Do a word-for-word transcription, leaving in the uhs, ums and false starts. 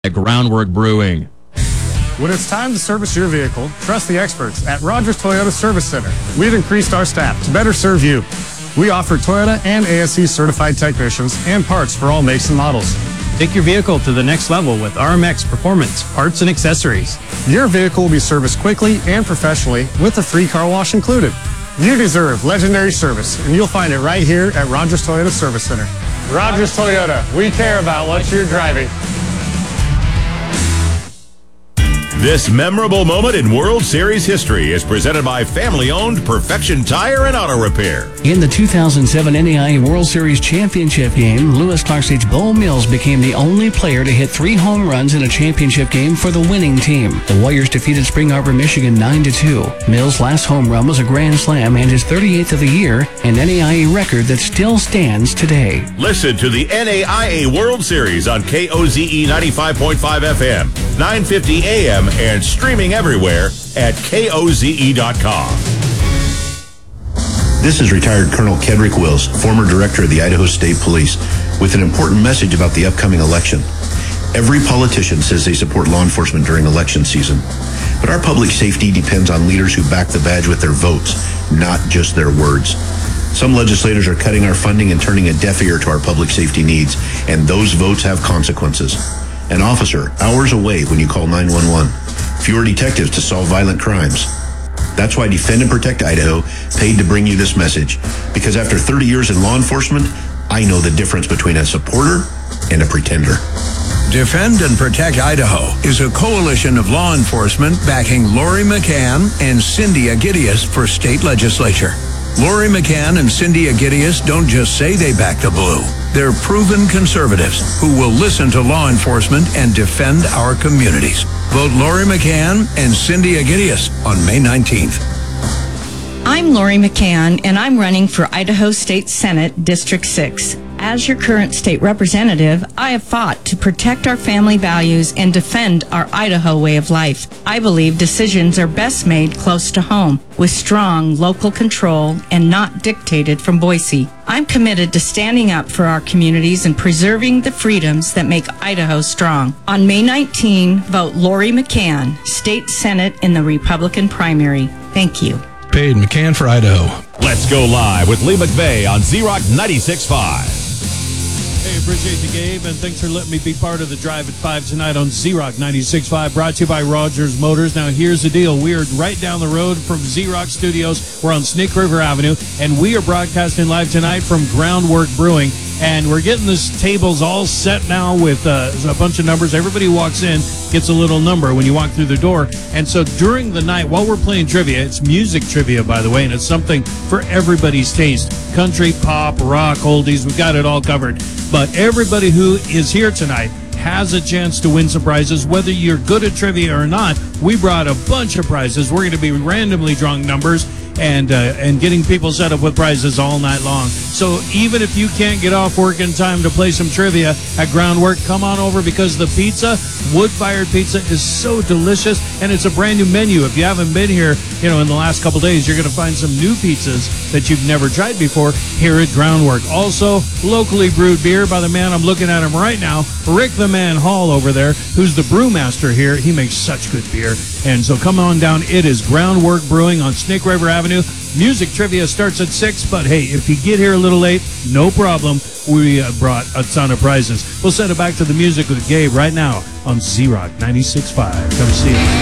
At Groundwork Brewing. When it's time to service your vehicle, trust the experts at Rogers Toyota Service Center. We've increased our staff to better serve you. We offer Toyota and A S E certified technicians and parts for all makes and models. Take your vehicle to the next level with R M X Performance, parts and accessories. Your vehicle will be serviced quickly and professionally with a free car wash included. You deserve legendary service, and you'll find it right here at Rogers Toyota Service Center. Rogers Toyota, we care about what you're driving. This memorable moment in World Series history is presented by family-owned Perfection Tire and Auto Repair. In the two thousand seven N A I A World Series championship game, Lewis Clark State's Bo Mills became the only player to hit three home runs in a championship game for the winning team. The Warriors defeated Spring Arbor, Michigan nine to two. Mills' last home run was a grand slam and his thirty-eighth of the year, an N A I A record that still stands today. Listen to the N A I A World Series on K O Z E ninety-five point five F M, nine fifty A M, and streaming everywhere at K O Z E dot com. This is retired Colonel Kedrick Wills, former director of the Idaho State Police, with an important message about the upcoming election. Every politician says they support law enforcement during election season, but our public safety depends on leaders who back the badge with their votes, not just their words. Some legislators are cutting our funding and turning a deaf ear to our public safety needs, and those votes have consequences. An officer hours away when you call nine one one. Fewer detectives to solve violent crimes. That's why Defend and Protect Idaho paid to bring you this message, because after thirty years in law enforcement, I know the difference between a supporter and a pretender. Defend and Protect Idaho is a coalition of law enforcement backing Lori McCann and Cindy Agidius for state legislature. Lori McCann and Cindy Agidius don't just say they back the blue. They're proven conservatives who will listen to law enforcement and defend our communities. Vote Lori McCann and Cindy Agidius on May nineteenth. I'm Lori McCann, and I'm running for Idaho State Senate District six. As your current state representative, I have fought to protect our family values and defend our Idaho way of life. I believe decisions are best made close to home, with strong local control and not dictated from Boise. I'm committed to standing up for our communities and preserving the freedoms that make Idaho strong. On May nineteenth, vote Lori McCann, State Senate in the Republican primary. Thank you. Paid McCann for Idaho. Let's go live with Lee McVeigh on Z-Rock ninety-six point five. Hey, appreciate you, Gabe, and thanks for letting me be part of the Drive at five tonight on Z-Rock ninety-six point five, brought to you by Rogers Motors. Now, here's the deal. We are right down the road from Z-Rock Studios. We're on Snake River Avenue, and we are broadcasting live tonight from Groundwork Brewing. And we're getting this tables all set now with uh, a bunch of numbers. Everybody who walks in gets a little number when you walk through the door. And so during the night, while we're playing trivia, it's music trivia, by the way, and it's something for everybody's taste. Country, pop, rock, oldies, we've got it all covered. But everybody who is here tonight has a chance to win some prizes. Whether you're good at trivia or not, we brought a bunch of prizes. We're going to be randomly drawing numbers and uh, and getting people set up with prizes all night long. So even if you can't get off work in time to play some trivia at Groundwork, come on over, because the pizza, wood-fired pizza, is so delicious, and it's a brand new menu. If you haven't been here, you know, in the last couple days, you're going to find some new pizzas that you've never tried before here at Groundwork. Also, locally brewed beer by the man, I'm looking at him right now, Rick the Man Hall over there, who's the brewmaster here. He makes such good beer. And so come on down. It is Groundwork Brewing on Snake River Avenue. Music trivia starts at six, but hey, if you get here a little late, no problem. We uh, brought a ton of prizes. We'll send it back to the music with Gabe right now on Z-Rock ninety-six point five. Come see you.